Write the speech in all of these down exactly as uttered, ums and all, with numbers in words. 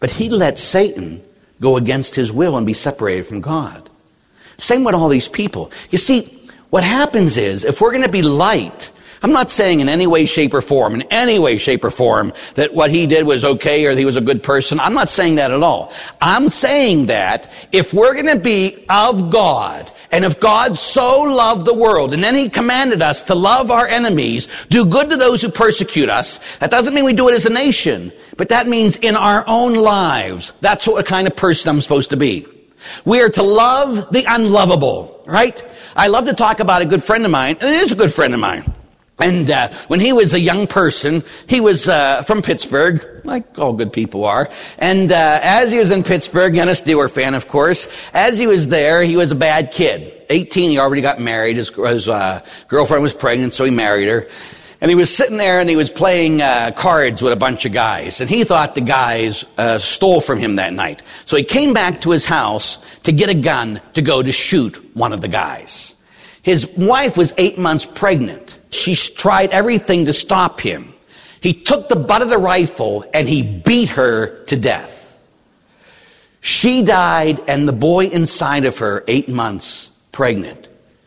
But he let Satan go against his will and be separated from God. Same with all these people. You see, what happens is, if we're going to be light, I'm not saying in any way, shape, or form, in any way, shape, or form, that what he did was okay or he was a good person. I'm not saying that at all. I'm saying that if we're going to be of God, and if God so loved the world, and then he commanded us to love our enemies, do good to those who persecute us, that doesn't mean we do it as a nation, but that means in our own lives. That's what kind of person I'm supposed to be. We are to love the unlovable, right? I love to talk about a good friend of mine, and it is a good friend of mine. And uh, when he was a young person, he was uh, from Pittsburgh, like all good people are. And uh, as he was in Pittsburgh, and a Steeler fan, of course, as he was there, he was a bad kid. eighteen, he already got married. His, his uh, girlfriend was pregnant, so he married her. And he was sitting there and he was playing uh, cards with a bunch of guys. And he thought the guys uh, stole from him that night. So he came back to his house to get a gun to go to shoot one of the guys. His wife was eight months pregnant. She tried everything to stop him. He took the butt of the rifle and he beat her to death. She died, and the boy inside of her, eight months pregnant,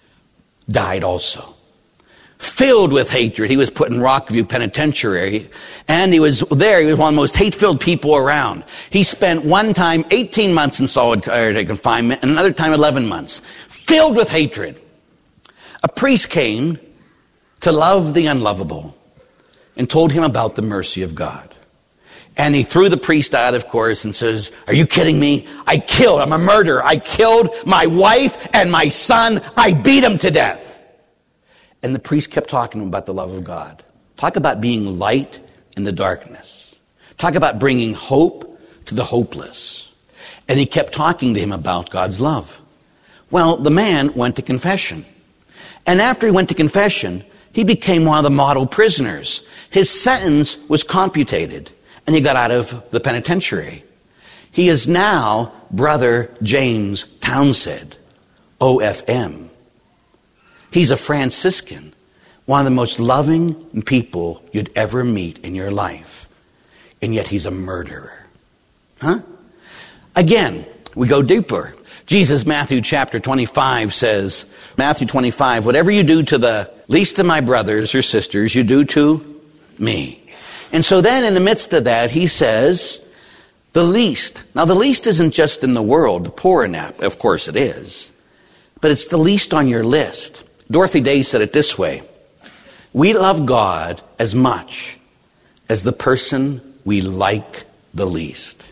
died also. Filled with hatred, he was put in Rockview Penitentiary, and he was there. He was one of the most hate-filled people around. He spent one time eighteen months in solitary confinement, and another time eleven months, filled with hatred. A priest came to love the unlovable and told him about the mercy of God. And he threw the priest out, of course, and says, "Are you kidding me? I killed, I'm a murderer. I killed my wife and my son. I beat him to death." And the priest kept talking to him about the love of God. Talk about being light in the darkness. Talk about bringing hope to the hopeless. And he kept talking to him about God's love. Well, the man went to confession. And after he went to confession, he became one of the model prisoners. His sentence was commuted, and he got out of the penitentiary. He is now Brother James Townsend, O F M. He's a Franciscan, one of the most loving people you'd ever meet in your life. And yet he's a murderer. Huh? Again, we go deeper. Jesus, Matthew chapter twenty-five says, Matthew twenty-five, whatever you do to the least of my brothers or sisters, you do to me. And so then in the midst of that, he says, the least. Now the least isn't just in the world, the poor in that, of course it is. But it's the least on your list. Dorothy Day said it this way: we love God as much as the person we like the least.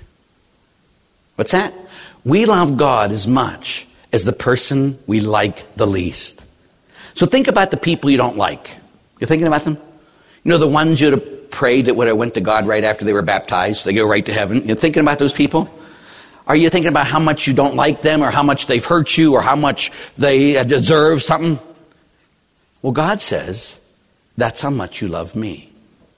What's that? We love God as much as the person we like the least. So think about the people you don't like. You're thinking about them? You know, the ones you'd have prayed that would have went to God right after they were baptized, so they go right to heaven. You're thinking about those people? Are you thinking about how much you don't like them, or how much they've hurt you, or how much they deserve something? Well, God says, that's how much you love me.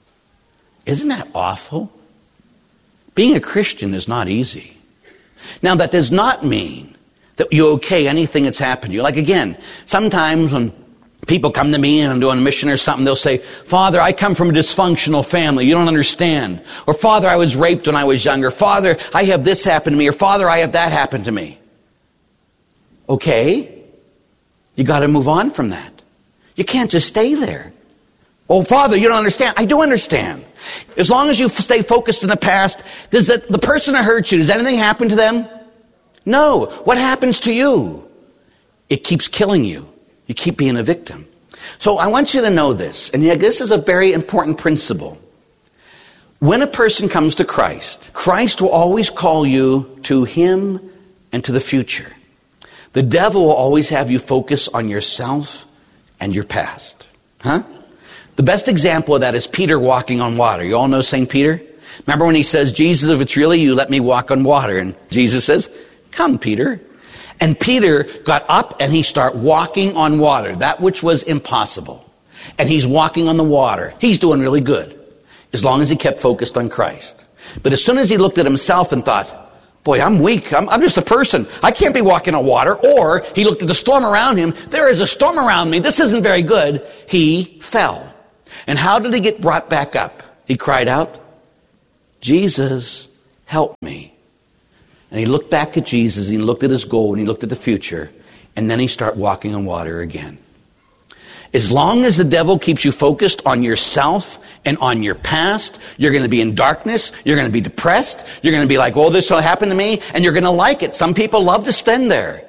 Isn't that awful? Being a Christian is not easy. Now, that does not mean that you okay anything that's happened to you. Like, again, sometimes when people come to me and I'm doing a mission or something, they'll say, "Father, I come from a dysfunctional family. You don't understand." Or, "Father, I was raped when I was younger." "Father, I have this happen to me." Or, "Father, I have that happen to me." Okay, you got to move on from that. You can't just stay there. "Oh, Father, you don't understand." I do understand. As long as you stay focused in the past, does it, the person that hurt you, does anything happen to them? No. What happens to you? It keeps killing you. You keep being a victim. So I want you to know this, and yet this is a very important principle. When a person comes to Christ, Christ will always call you to him and to the future. The devil will always have you focus on yourself and your past. Huh? The best example of that is Peter walking on water. You all know Saint Peter? Remember when he says, "Jesus, if it's really you, let me walk on water." And Jesus says, "Come, Peter." And Peter got up and he started walking on water, that which was impossible. And he's walking on the water. He's doing really good, as long as he kept focused on Christ. But as soon as he looked at himself and thought, "Boy, I'm weak. I'm, I'm just a person. I can't be walking on water." Or he looked at the storm around him. "There is a storm around me. This isn't very good." He fell. And how did he get brought back up? He cried out, "Jesus, help me. And he looked back at Jesus, and he looked at his goal, and he looked at the future, and then he started walking on water again. As long as the devil keeps you focused on yourself and on your past, you're going to be in darkness, you're going to be depressed, you're going to be like, oh, this will happen to me, and you're going to like it. Some people love to spend there.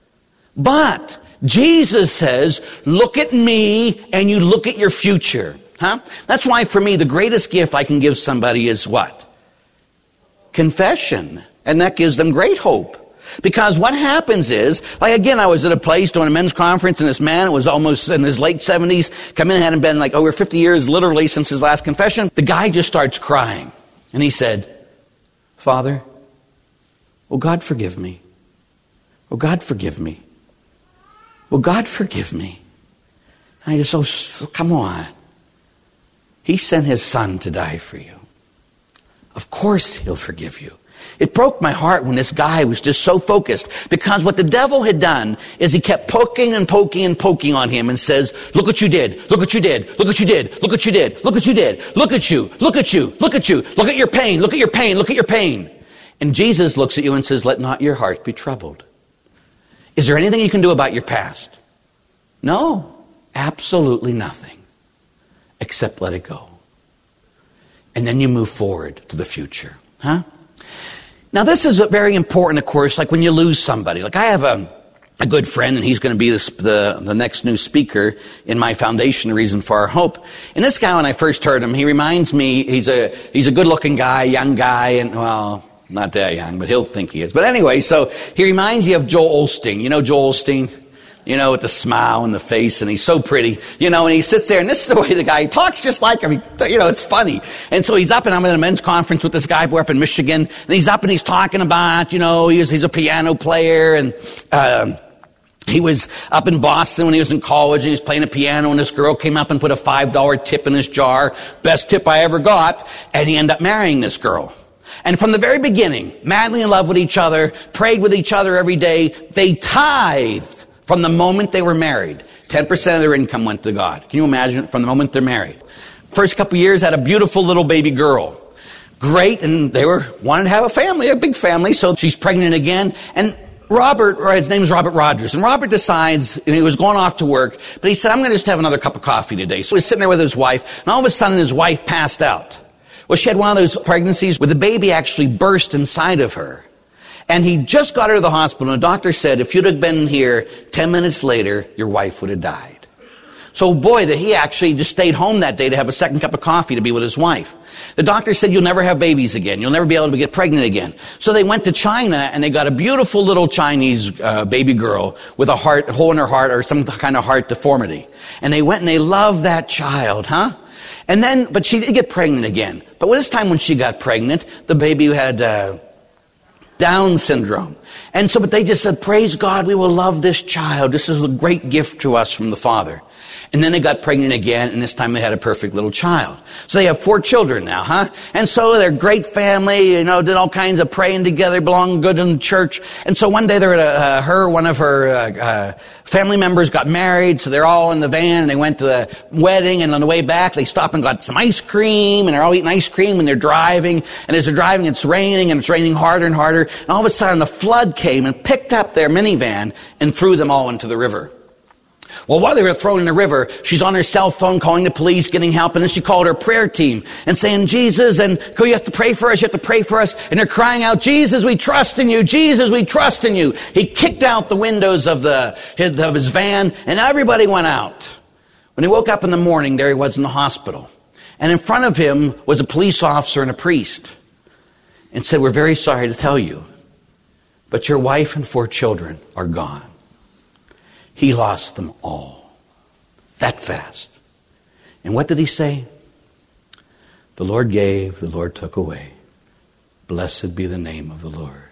But Jesus says, look at me, and you look at your future. Huh? That's why for me, the greatest gift I can give somebody is what? Confession. And that gives them great hope. Because what happens is, like again, I was at a place doing a men's conference, and this man was almost in his late seventies, come in, hadn't been like over fifty years literally since his last confession. The guy just starts crying. And he said, Father, will God forgive me? Will God forgive me? Will God forgive me? And I just, oh, come on. He sent his son to die for you. Of course he'll forgive you. It broke my heart when this guy was just so focused, because what the devil had done is he kept poking and poking and poking on him and says, look what you did, look what you did, look what you did, look what you did, look what you did, look at you, look at you, look at you, look at your pain, look at your pain, look at your pain. And Jesus looks at you and says, let not your heart be troubled. Is there anything you can do about your past? No, absolutely nothing, except let it go. And then you move forward to the future. Huh? Now, this is very important, of course, like when you lose somebody. Like I have a, a good friend, and he's going to be this, the, the next new speaker in my foundation, The Reason for Our Hope. And this guy, when I first heard him, he reminds me, he's a he's a good-looking guy, young guy, and, well, not that young, but he'll think he is. But anyway, so he reminds you of Joel Osteen. You know Joel Osteen? You know, with the smile and the face, and he's so pretty, you know, and he sits there, and this is the way the guy talks, just like him. He, you know, it's funny. And so he's up, and I'm at a men's conference with this guy, we're up in Michigan, and he's up and he's talking about, you know, he's, he's a piano player, and, um, he was up in Boston when he was in college, and he was playing a piano, and this girl came up and put a five dollar tip in his jar, best tip I ever got, and he ended up marrying this girl. And from the very beginning, madly in love with each other, prayed with each other every day, they tithed. From the moment they were married, ten percent of their income went to God. Can you imagine? From the moment they're married. First couple of years, had a beautiful little baby girl. Great, and they were wanted to have a family, a big family, so she's pregnant again. And Robert, or his name is Robert Rogers, and Robert decides, and he was going off to work, but he said, I'm going to just have another cup of coffee today. So he's sitting there with his wife, and all of a sudden his wife passed out. Well, she had one of those pregnancies where the baby actually burst inside of her. And he just got her to the hospital, and the doctor said, if you'd have been here ten minutes later, your wife would have died. So boy, that he actually just stayed home that day to have a second cup of coffee to be with his wife. The doctor said, you'll never have babies again. You'll never be able to get pregnant again. So they went to China, and they got a beautiful little Chinese uh, baby girl with a heart, a hole in her heart, or some kind of heart deformity. And they went and they loved that child, huh? And then, but she did get pregnant again. But this time when she got pregnant, the baby had uh, Down syndrome. And so, but they just said, praise God, we will love this child. This is a great gift to us from the Father. And then they got pregnant again, and this time they had a perfect little child. So they have four children now, huh? And so they're a great family, you know, did all kinds of praying together, belong good in the church. And so one day they're at a, uh, her, one of her uh, uh, family members got married, so they're all in the van, and they went to the wedding, and on the way back they stopped and got some ice cream, and they're all eating ice cream when they're driving. And as they're driving, it's raining, and it's raining harder and harder. And all of a sudden a flood came and picked up their minivan and threw them all into the river. Well, while they were thrown in the river, she's on her cell phone calling the police, getting help, and then she called her prayer team and saying, Jesus, and you have to pray for us, you have to pray for us. And they're crying out, Jesus, we trust in you, Jesus, we trust in you. He kicked out the windows of the of his van, and everybody went out. When he woke up in the morning, there he was in the hospital. And in front of him was a police officer and a priest, and said, we're very sorry to tell you, but your wife and four children are gone. He lost them all that fast. And what did he say? The Lord gave, the Lord took away. Blessed be the name of the Lord.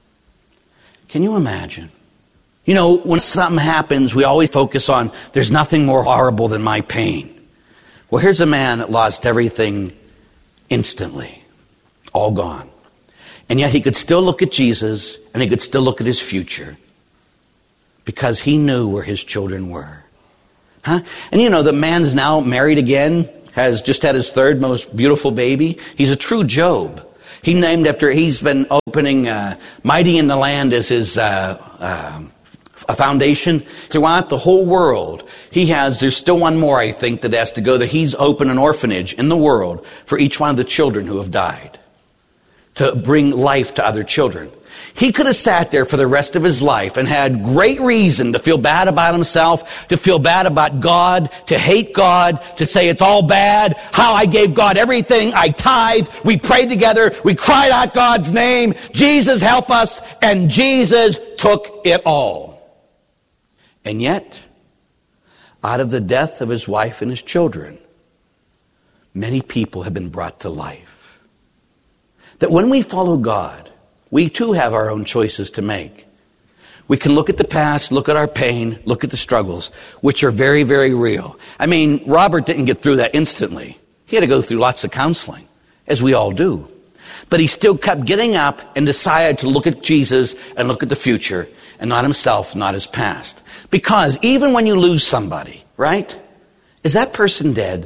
Can you imagine? You know, when something happens, we always focus on, there's nothing more horrible than my pain. Well, here's a man that lost everything instantly. All gone. And yet he could still look at Jesus, and he could still look at his future. Because he knew where his children were. Huh? And you know, the man's now married again, has just had his third most beautiful baby. He's a true Job. He named after, he's been opening uh, Mighty in the Land as his uh, uh, a foundation throughout the whole world. He has, there's still one more, I think, that has to go there. He's opened an orphanage in the world for each one of the children who have died, to bring life to other children. He could have sat there for the rest of his life and had great reason to feel bad about himself, to feel bad about God, to hate God, to say it's all bad, how I gave God everything, I tithed, we prayed together, we cried out God's name, Jesus help us, and Jesus took it all. And yet, out of the death of his wife and his children, many people have been brought to life. That when we follow God, we too have our own choices to make. We can look at the past, look at our pain, look at the struggles, which are very, very real. I mean, Robert didn't get through that instantly. He had to go through lots of counseling, as we all do. But he still kept getting up and decided to look at Jesus and look at the future, and not himself, not his past. Because even when you lose somebody, right? Is that person dead?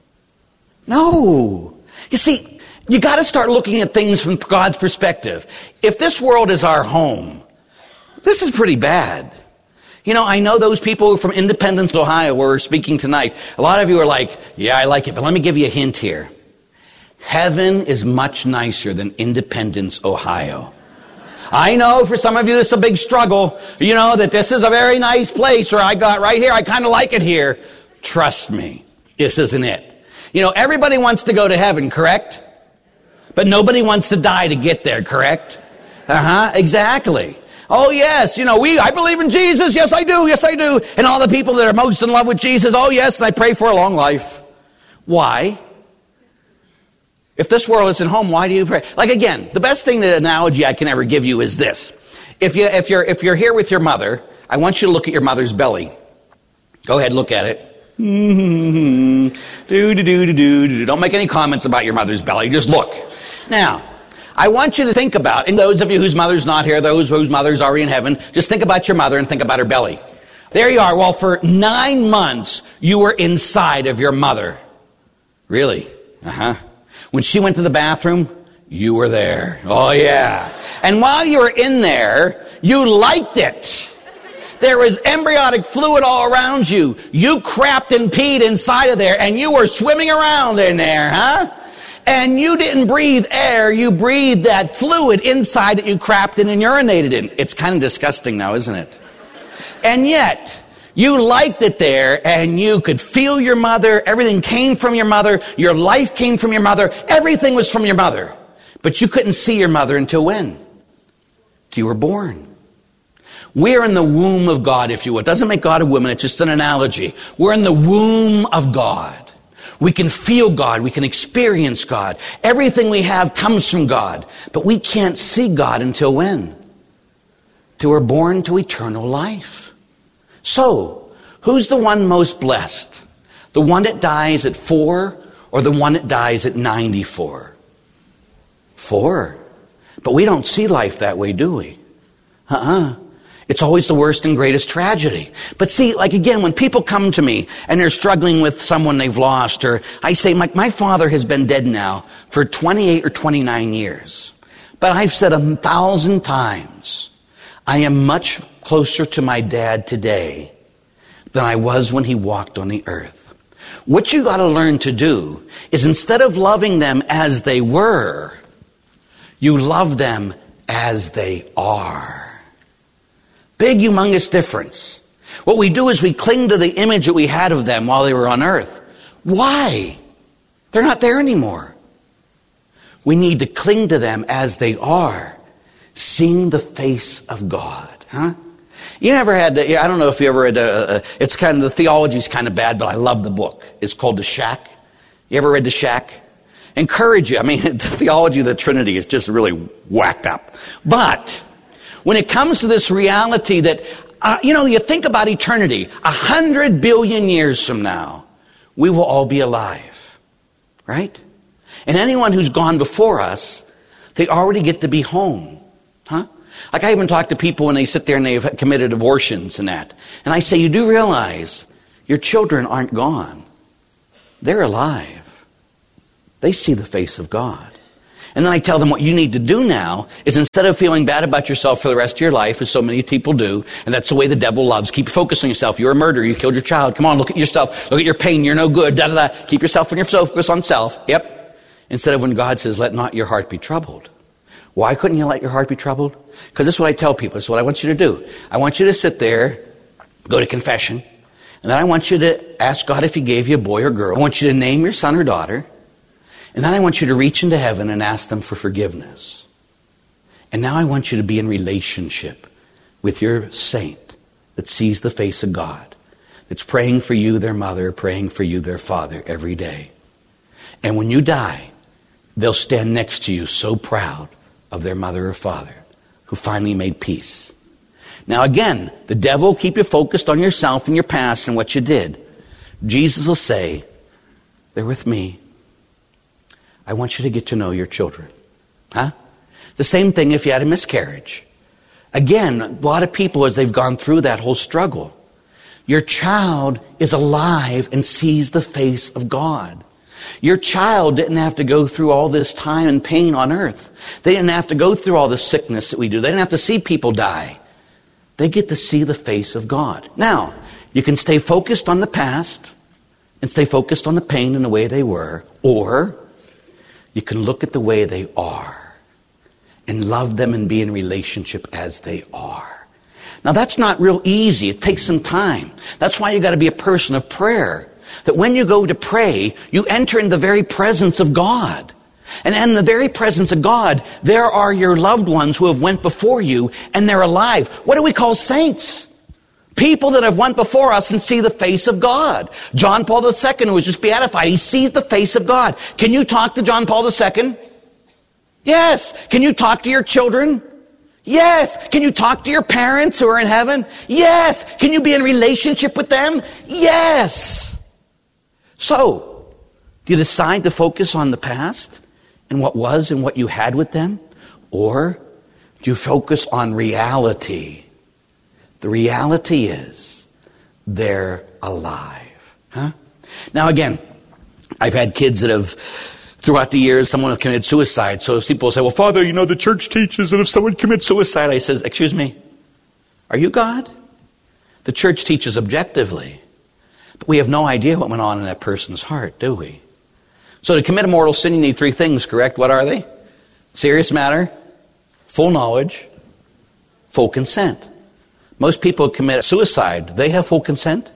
No. You see, you got to start looking at things from God's perspective. If this world is our home, this is pretty bad. You know, I know those people from Independence, Ohio, where we're speaking tonight. A lot of you are like, yeah, I like it, but let me give you a hint here. Heaven is much nicer than Independence, Ohio. I know for some of you this is a big struggle. You know, that this is a very nice place, or I got right here, I kind of like it here. Trust me, this isn't it. You know, everybody wants to go to heaven, correct? But nobody wants to die to get there, correct? Uh-huh, exactly. Oh, yes, you know, we, I believe in Jesus. Yes, I do. Yes, I do. And all the people that are most in love with Jesus, oh, yes, and I pray for a long life. Why? If this world isn't home, why do you pray? Like, again, the best thing, the analogy I can ever give you is this. If, you, if, you're, if you're here with your mother, I want you to look at your mother's belly. Go ahead, look at it. Mm-hmm. Do, do, do, do, do, do. Don't make any comments about your mother's belly. Just look. Now, I want you to think about, and those of you whose mother's not here, those whose mother's already in heaven, just think about your mother and think about her belly. There you are. Well, for nine months, you were inside of your mother. Really? Uh-huh. When she went to the bathroom, you were there. Oh, yeah. And while you were in there, you liked it. There was embryonic fluid all around you. You crapped and peed inside of there, and you were swimming around in there, huh? And you didn't breathe air, you breathed that fluid inside that you crapped in and urinated in. It's kind of disgusting now, isn't it? And yet, you liked it there, and you could feel your mother, everything came from your mother, your life came from your mother, everything was from your mother. But you couldn't see your mother until when? Till you were born. We're in the womb of God, if you will. It doesn't make God a woman, it's just an analogy. We're in the womb of God. We can feel God. We can experience God. Everything we have comes from God. But we can't see God until when? Till we're born to eternal life. So, who's the one most blessed? The one that dies at four or the one that dies at ninety-four? Four. But we don't see life that way, do we? Uh-uh. It's always the worst and greatest tragedy. But see, like again, when people come to me and they're struggling with someone they've lost, or I say, my, my father has been dead now for twenty-eight or twenty-nine years. But I've said a thousand times, I am much closer to my dad today than I was when he walked on the earth. What you got to learn to do is instead of loving them as they were, you love them as they are. Big, humongous difference. What we do is we cling to the image that we had of them while they were on earth. Why? They're not there anymore. We need to cling to them as they are, seeing the face of God. Huh? You never had, I don't know if you ever read, uh, it's kind of, the theology's kind of bad, but I love the book. It's called The Shack. You ever read The Shack? Encourage you. I mean, the theology of the Trinity is just really whacked up. But when it comes to this reality that, uh, you know, you think about eternity, a hundred billion years from now, we will all be alive, right? And anyone who's gone before us, they already get to be home, huh? Like I even talk to people when they sit there and they've committed abortions and that. And I say, you do realize your children aren't gone. They're alive. They see the face of God. And then I tell them what you need to do now is, instead of feeling bad about yourself for the rest of your life, as so many people do, and that's the way the devil loves, keep focused on yourself. You're a murderer. You killed your child. Come on, look at yourself. Look at your pain. You're no good. Da, da, da. Keep yourself on your focus on self. Yep. Instead of when God says, let not your heart be troubled. Why couldn't you let your heart be troubled? Because this is what I tell people. This is what I want you to do. I want you to sit there, go to confession, and then I want you to ask God if he gave you a boy or girl. I want you to name your son or daughter. And then I want you to reach into heaven and ask them for forgiveness. And now I want you to be in relationship with your saint that sees the face of God, that's praying for you, their mother, praying for you, their father, every day. And when you die, they'll stand next to you so proud of their mother or father who finally made peace. Now again, the devil will keep you focused on yourself and your past and what you did. Jesus will say, they're with me. I want you to get to know your children. Huh? The same thing if you had a miscarriage. Again, a lot of people, as they've gone through that whole struggle, your child is alive and sees the face of God. Your child didn't have to go through all this time and pain on earth. They didn't have to go through all the sickness that we do. They didn't have to see people die. They get to see the face of God. Now, you can stay focused on the past and stay focused on the pain and the way they were, or you can look at the way they are and love them and be in relationship as they are. Now that's not real easy. It takes some time. That's why you got to be a person of prayer. That when you go to pray, you enter in the very presence of God. And in the very presence of God, there are your loved ones who have went before you, and they're alive. What do we call saints? People that have went before us and see the face of God. John Paul the Second, who was just beatified, he sees the face of God. Can you talk to John Paul the Second? Yes. Can you talk to your children? Yes. Can you talk to your parents who are in heaven? Yes. Can you be in relationship with them? Yes. So, do you decide to focus on the past and what was and what you had with them? Or do you focus on reality? The reality is they're alive. Huh? Now again, I've had kids that have, throughout the years, someone have committed suicide. So people say, well, Father, you know, the church teaches that if someone commits suicide, I says, excuse me, are you God? The church teaches objectively. But we have no idea what went on in that person's heart, do we? So to commit a mortal sin, you need three things, correct? What are they? Serious matter, full knowledge, full consent. Most people who commit suicide, do they have full consent?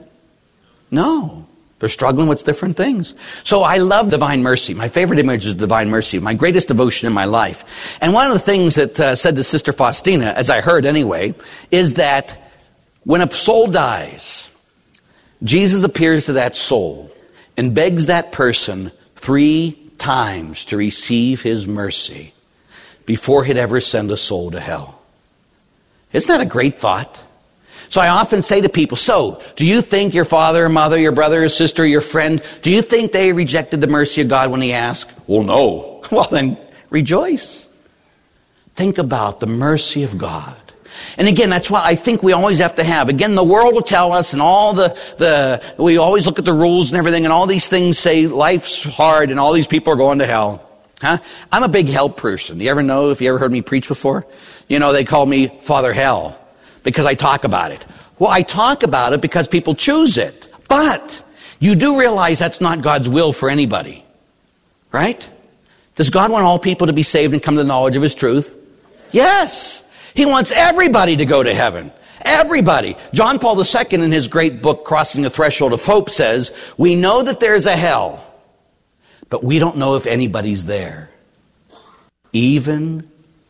No. They're struggling with different things. So I love divine mercy. My favorite image is divine mercy, my greatest devotion in my life. And one of the things that uh, said to Sister Faustina, as I heard anyway, is that when a soul dies, Jesus appears to that soul and begs that person three times to receive his mercy before he'd ever send a soul to hell. Isn't that a great thought? So I often say to people, so, do you think your father or mother, your brother or sister, your friend, do you think they rejected the mercy of God when he asked? Well, no. Well, then rejoice. Think about the mercy of God. And again, that's what I think we always have to have. Again, the world will tell us, and all the, the, we always look at the rules and everything, and all these things say life's hard and all these people are going to hell. Huh? I'm a big hell person. You ever know, if you ever heard me preach before? You know, they call me Father Hell because I talk about it. Well, I talk about it because people choose it. But you do realize that's not God's will for anybody. Right? Does God want all people to be saved and come to the knowledge of his truth? Yes. He wants everybody to go to heaven. Everybody. John Paul the Second, in his great book, Crossing the Threshold of Hope, says, we know that there's a hell, but we don't know if anybody's there. Even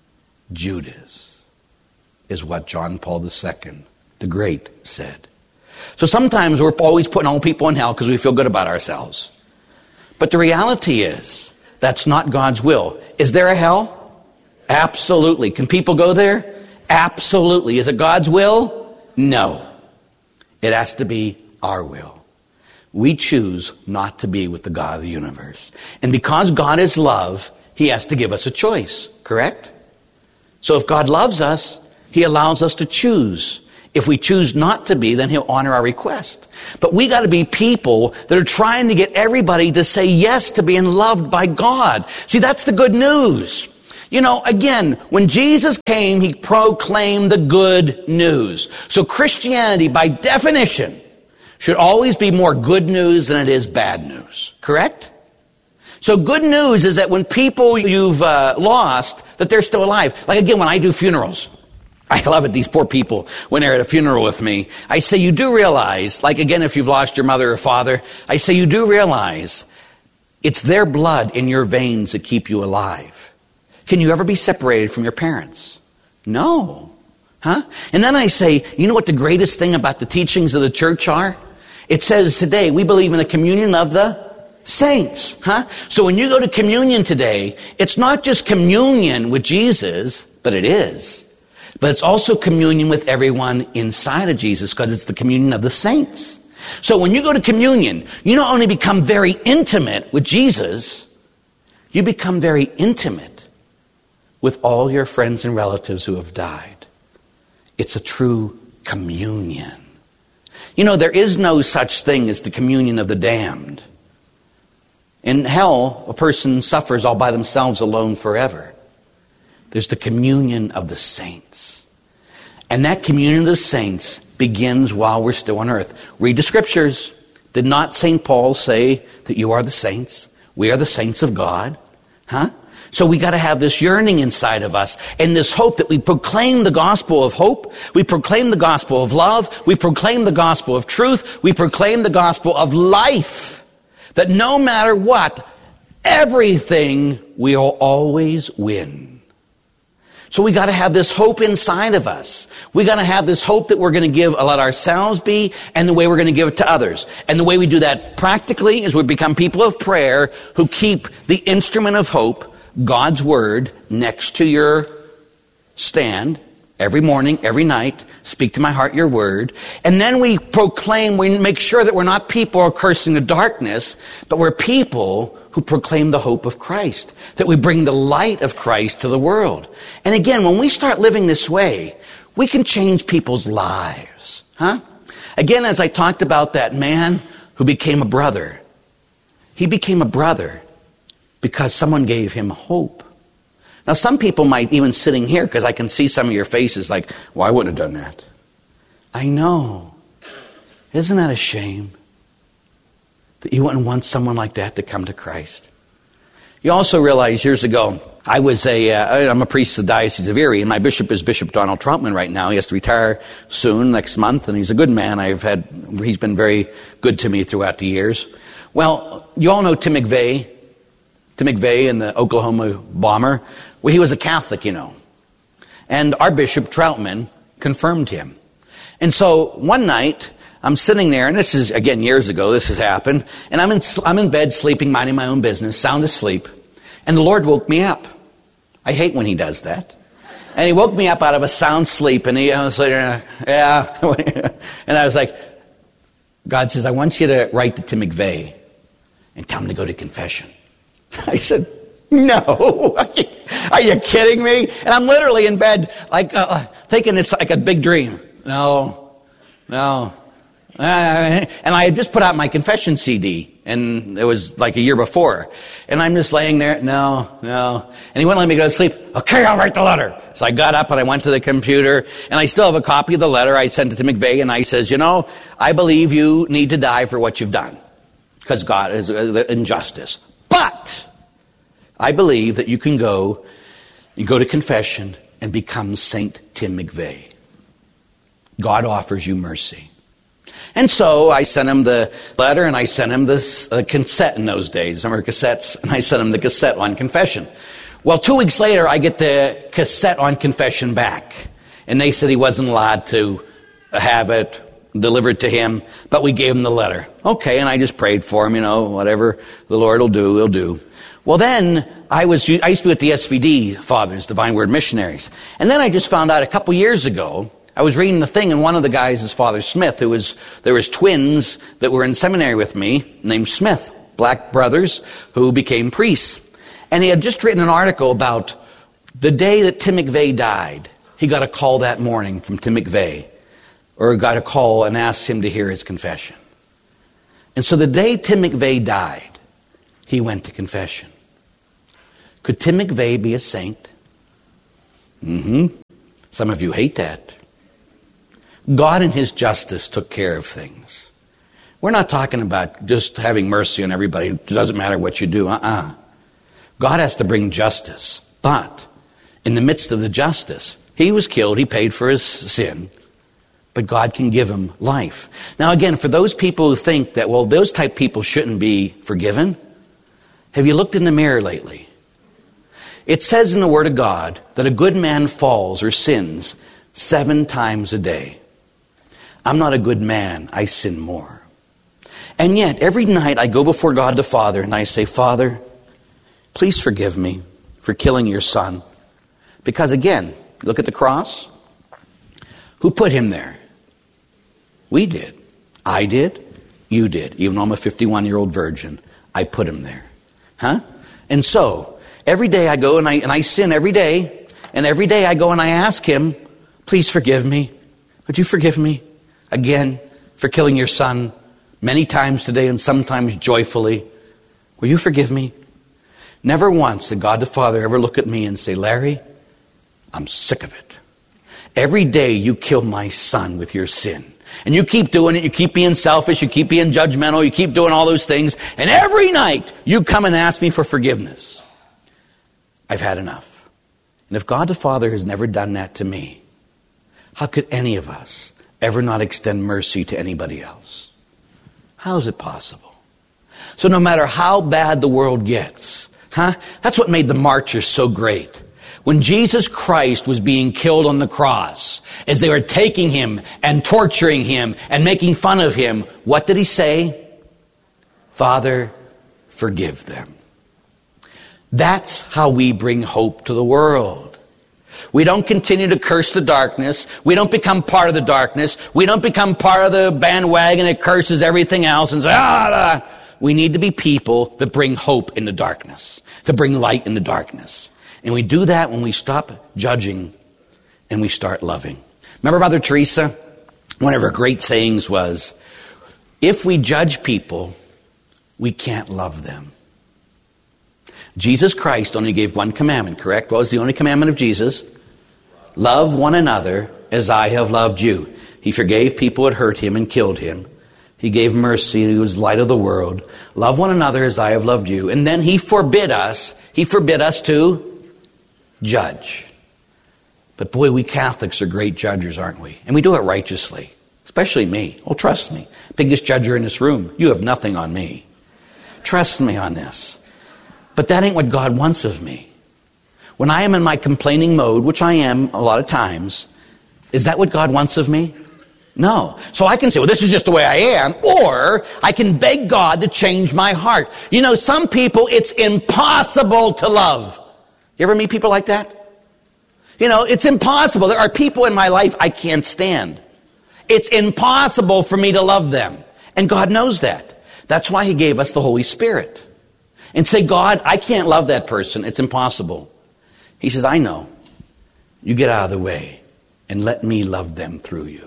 Judas is what John Paul the Second, the Great, said. So sometimes we're always putting all people in hell because we feel good about ourselves. But the reality is, that's not God's will. Is there a hell? Absolutely. Can people go there? Absolutely. Is it God's will? No. It has to be our will. We choose not to be with the God of the universe. And because God is love, he has to give us a choice, correct? So if God loves us, he allows us to choose. If we choose not to be, then he'll honor our request. But we got to be people that are trying to get everybody to say yes to being loved by God. See, that's the good news. You know, again, when Jesus came, he proclaimed the good news. So Christianity, by definition, should always be more good news than it is bad news. Correct? So good news is that when people you've uh, lost, that they're still alive. Like again, when I do funerals, I love it, these poor people, when they're at a funeral with me, I say, you do realize, like again, if you've lost your mother or father, I say, you do realize it's their blood in your veins that keep you alive. Can you ever be separated from your parents? No. Huh? And then I say, you know what the greatest thing about the teachings of the church are? It says today, we believe in the communion of the saints. Huh? So when you go to communion today, it's not just communion with Jesus, but it is. But it's also communion with everyone inside of Jesus, because it's the communion of the saints. So when you go to communion, you not only become very intimate with Jesus, you become very intimate with all your friends and relatives who have died. It's a true communion. You know, there is no such thing as the communion of the damned. In hell, a person suffers all by themselves alone forever. There's the communion of the saints. And that communion of the saints begins while we're still on earth. Read the scriptures. Did not Saint Paul say that you are the saints? We are the saints of God. Huh? So we got to have this yearning inside of us and this hope that we proclaim the gospel of hope. We proclaim the gospel of love. We proclaim the gospel of truth. We proclaim the gospel of life. That no matter what, everything will always win. So we got to have this hope inside of us. We got to have this hope that we're going to give, let ourselves be, and the way we're going to give it to others. And the way we do that practically is we become people of prayer who keep the instrument of hope, God's word, next to your stand every morning, every night. Speak to my heart your word. And then we proclaim, we make sure that we're not people who are cursing the darkness, but we're people who proclaim the hope of Christ, that we bring the light of Christ to the world. And again, when we start living this way, we can change people's lives. Huh? Again, as I talked about that man who became a brother, he became a brother because someone gave him hope. Now, some people might, even sitting here, because I can see some of your faces like, well, I wouldn't have done that. I know. Isn't that a shame? That you wouldn't want someone like that to come to Christ. You also realize years ago, I was a, uh, I'm a priest of the Diocese of Erie, and my bishop is Bishop Donald Troutman right now. He has to retire soon, next month, and he's a good man. I've had, he's been very good to me throughout the years. Well, you all know Tim McVeigh. Tim McVeigh and the Oklahoma bomber. Well, he was a Catholic, you know. And our Bishop Troutman confirmed him. And so one night, I'm sitting there, and this is, again, years ago, this has happened, and I'm in, I'm in bed sleeping, minding my own business, sound asleep, and the Lord woke me up. I hate when he does that. And he woke me up out of a sound sleep, and he, I was like, yeah. And I was like, God says, I want you to write to Tim McVeigh and tell him to go to confession. I said, no, are you kidding me? And I'm literally in bed, like, uh, thinking it's like a big dream. No, no. Uh, and I had just put out my confession C D, and it was like a year before. And I'm just laying there, no, no. And he wouldn't let me go to sleep. Okay, I'll write the letter. So I got up and I went to the computer, and I still have a copy of the letter. I sent it to McVeigh, and I says, you know, I believe you need to die for what you've done, because God is uh, injustice. But I believe that you can go and go to confession and become Saint Tim McVeigh. God offers you mercy. And so I sent him the letter, and I sent him this uh, cassette in those days. Remember cassettes? And I sent him the cassette on confession. Well, two weeks later, I get the cassette on confession back. And they said he wasn't allowed to have it delivered to him, but we gave him the letter. Okay, and I just prayed for him, you know, whatever the Lord will do, he'll do. Well, then I was I used to be with the S V D Fathers, Divine Word Missionaries. And then I just found out a couple years ago, I was reading the thing, and one of the guys is Father Smith, who was, there was twins that were in seminary with me named Smith, black brothers who became priests. And he had just written an article about the day that Tim McVeigh died. He got a call that morning from Tim McVeigh. or got a call and asked him to hear his confession. And so the day Tim McVeigh died, he went to confession. Could Tim McVeigh be a saint? Mm-hmm. Some of you hate that. God in his justice took care of things. We're not talking about just having mercy on everybody. It doesn't matter what you do. Uh-uh. God has to bring justice. But in the midst of the justice, he was killed. He paid for his sin. But God can give him life. Now again, for those people who think that, well, those type people shouldn't be forgiven, have you looked in the mirror lately? It says in the Word of God that a good man falls or sins seven times a day. I'm not a good man. I sin more. And yet, every night I go before God the Father and I say, Father, please forgive me for killing your son. Because again, look at the cross. Who put him there? We did. I did. You did. Even though I'm a fifty-one-year-old virgin, I put him there. Huh? And so, every day I go and I, and I sin every day. And every day I go and I ask him, please forgive me. Would you forgive me again for killing your son many times today and sometimes joyfully? Will you forgive me? Never once did God the Father ever look at me and say, Larry, I'm sick of it. Every day you kill my son with your sin. And you keep doing it. You keep being selfish. You keep being judgmental. You keep doing all those things. And every night you come and ask me for forgiveness. I've had enough. And if God the Father has never done that to me, how could any of us ever not extend mercy to anybody else? How is it possible? So no matter how bad the world gets, huh? That's what made the martyrs so great. When Jesus Christ was being killed on the cross, as they were taking him and torturing him and making fun of him, what did he say? Father, forgive them. That's how we bring hope to the world. We don't continue to curse the darkness. We don't become part of the darkness. We don't become part of the bandwagon that curses everything else and say, ah, we need to be people that bring hope in the darkness, to bring light in the darkness. And we do that when we stop judging and we start loving. Remember Mother Teresa? One of her great sayings was, if we judge people, we can't love them. Jesus Christ only gave one commandment, correct? What was the only commandment of Jesus? Love one another as I have loved you. He forgave people that hurt him and killed him. He gave mercy and he was light of the world. Love one another as I have loved you. And then he forbid us, he forbid us to judge. But boy, we Catholics are great judges, aren't we? And we do it righteously. Especially me. Oh, trust me. Biggest judger in this room. You have nothing on me. Trust me on this. But that ain't what God wants of me. When I am in my complaining mode, which I am a lot of times, is that what God wants of me? No. So I can say, well, this is just the way I am, or I can beg God to change my heart. You know, some people, it's impossible to love. You ever meet people like that? You know, it's impossible. There are people in my life I can't stand. It's impossible for me to love them. And God knows that. That's why he gave us the Holy Spirit. And say, God, I can't love that person. It's impossible. He says, I know. You get out of the way and let me love them through you.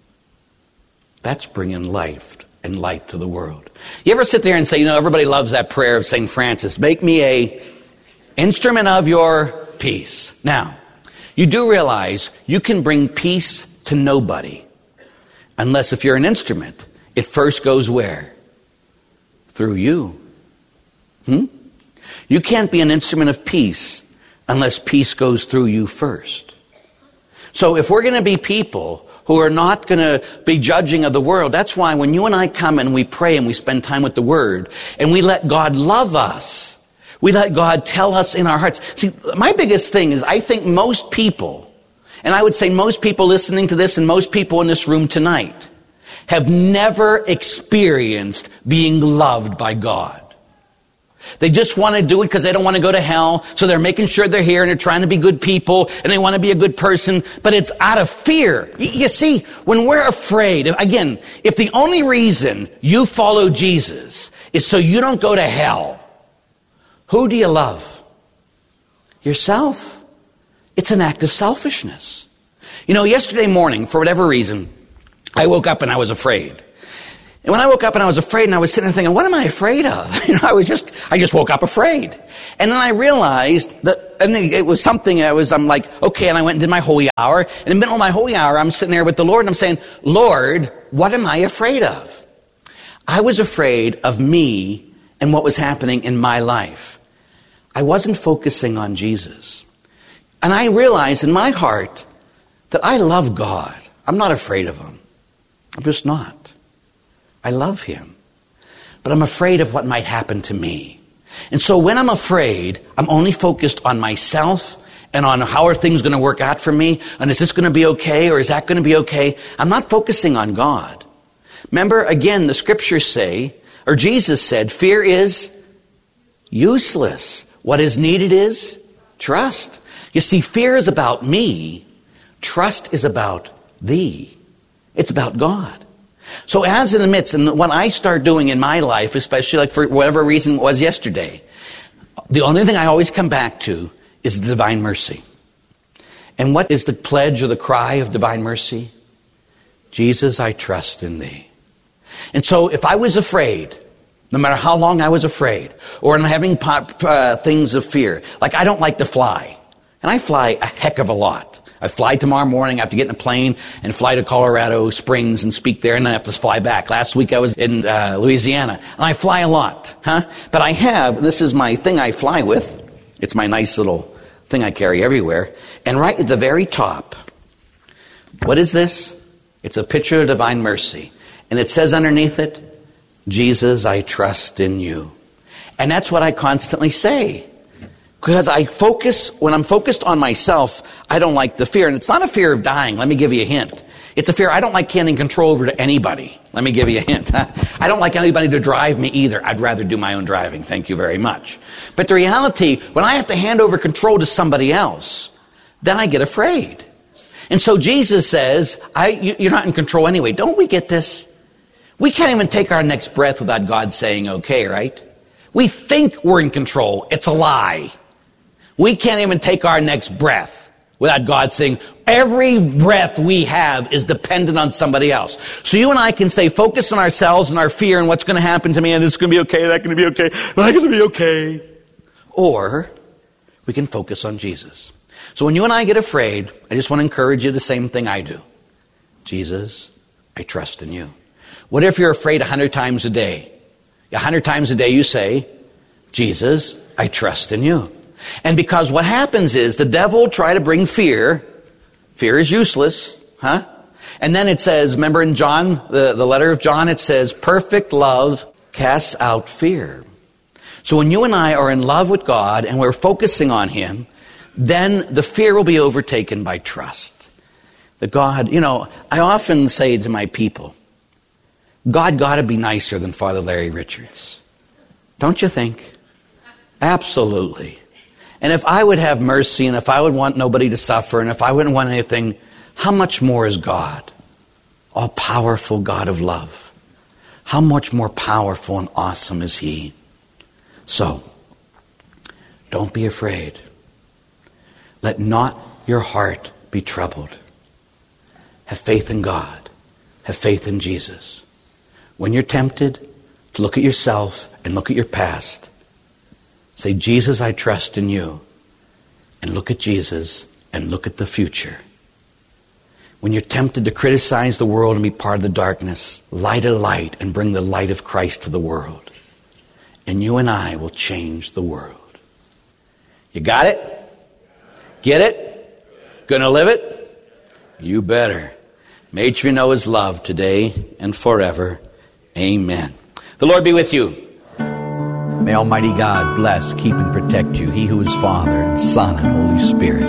That's bringing life and light to the world. You ever sit there and say, you know, everybody loves that prayer of Saint Francis. Make me a instrument of your peace. Now, you do realize you can bring peace to nobody unless if you're an instrument, it first goes where? Through you. Hmm? You can't be an instrument of peace unless peace goes through you first. So if we're going to be people who are not going to be judging of the world, that's why when you and I come and we pray and we spend time with the Word and we let God love us, we let God tell us in our hearts. See, my biggest thing is I think most people, and I would say most people listening to this and most people in this room tonight, have never experienced being loved by God. They just want to do it because they don't want to go to hell. So they're making sure they're here and they're trying to be good people and they want to be a good person. But it's out of fear. You see, when we're afraid, again, if the only reason you follow Jesus is so you don't go to hell, who do you love? Yourself. It's an act of selfishness. You know, yesterday morning, for whatever reason, I woke up and I was afraid. And when I woke up and I was afraid and I was sitting there thinking, what am I afraid of? You know, I was just, I just woke up afraid. And then I realized that, and it was something I was, I'm like, okay, and I went and did my holy hour. And in the middle of my holy hour, I'm sitting there with the Lord and I'm saying, Lord, what am I afraid of? I was afraid of me and what was happening in my life. I wasn't focusing on Jesus. And I realized in my heart that I love God. I'm not afraid of him. I'm just not. I love him. But I'm afraid of what might happen to me. And so when I'm afraid, I'm only focused on myself and on how are things going to work out for me, and is this going to be okay or is that going to be okay? I'm not focusing on God. Remember, again, the scriptures say, or Jesus said, fear is useless. What is needed is trust. You see, fear is about me. Trust is about thee. It's about God. So as in the midst, and what I start doing in my life, especially like for whatever reason it was yesterday, the only thing I always come back to is the divine mercy. And what is the pledge or the cry of divine mercy? Jesus, I trust in thee. And so if I was afraid, no matter how long I was afraid, or I'm having uh, things of fear, like I don't like to fly, and I fly a heck of a lot. I fly tomorrow morning. I have to get in a plane and fly to Colorado Springs and speak there, and then I have to fly back. Last week I was in uh, Louisiana, and I fly a lot, huh? But I have, this is my thing I fly with. It's my nice little thing I carry everywhere. And right at the very top, what is this? It's a picture of divine mercy. And it says underneath it, Jesus, I trust in you. And that's what I constantly say. Because I focus, when I'm focused on myself, I don't like the fear. And it's not a fear of dying. Let me give you a hint. It's a fear I don't like handing control over to anybody. Let me give you a hint. I don't like anybody to drive me either. I'd rather do my own driving. Thank you very much. But the reality, when I have to hand over control to somebody else, then I get afraid. And so Jesus says, I, you, you're not in control anyway. Don't we get this? We can't even take our next breath without God saying okay, right? We think we're in control. It's a lie. We can't even take our next breath without God saying, every breath we have is dependent on somebody else. So you and I can stay focused on ourselves and our fear and what's going to happen to me, and it's going to be okay, that's going to be okay, but I'm going to be okay. Or we can focus on Jesus. So when you and I get afraid, I just want to encourage you the same thing I do. Jesus, I trust in you. What if you're afraid a hundred times a day? A hundred times a day you say, Jesus, I trust in you. And because what happens is the devil will try to bring fear. Fear is useless, huh? And then it says, remember in John, the, the letter of John, it says, perfect love casts out fear. So when you and I are in love with God and we're focusing on him, then the fear will be overtaken by trust. That God, you know, I often say to my people, God got to be nicer than Father Larry Richards. Don't you think? Absolutely. And if I would have mercy, and if I would want nobody to suffer, and if I wouldn't want anything, how much more is God? All-powerful God of love. How much more powerful and awesome is he? So, don't be afraid. Let not your heart be troubled. Have faith in God. Have faith in Jesus. When you're tempted to look at yourself and look at your past, say, Jesus, I trust in you. And look at Jesus and look at the future. When you're tempted to criticize the world and be part of the darkness, light a light and bring the light of Christ to the world. And you and I will change the world. You got it? Get it? Gonna live it? You better. May you know his love today and forever. Amen. The Lord be with you. May Almighty God bless, keep, and protect you, he who is Father and Son and Holy Spirit.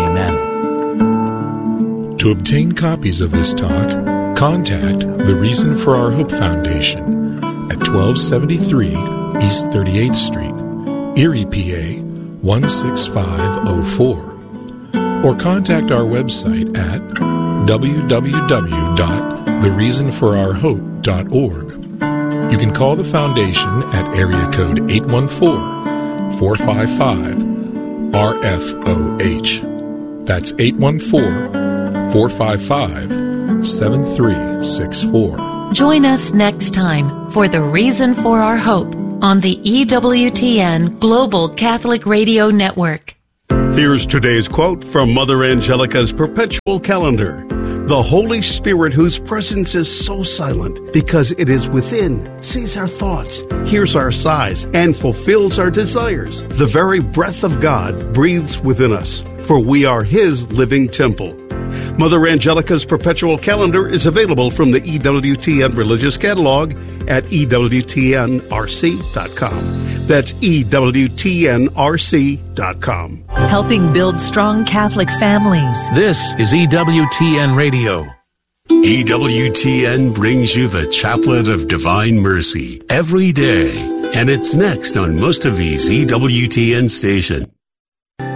Amen. To obtain copies of this talk, contact The Reason for Our Hope Foundation at twelve seventy-three East thirty-eighth Street, Erie, P A one six five oh four. Or contact our website at w w w dot the reason for our hope dot org. You can call the foundation at area code eight one four, four five five, R F O H. That's eight one four, four five five, seven three six four. Join us next time for The Reason for Our Hope on the E W T N Global Catholic Radio Network. Here's today's quote from Mother Angelica's Perpetual Calendar. The Holy Spirit, whose presence is so silent because it is within, sees our thoughts, hears our sighs, and fulfills our desires. The very breath of God breathes within us, for we are His living temple. Mother Angelica's Perpetual Calendar is available from the E W T N Religious Catalog at E W T N R C dot com. That's E W T N R C dot com. Helping build strong Catholic families. This is E W T N Radio. E W T N brings you the Chaplet of Divine Mercy every day, and it's next on most of these E W T N stations.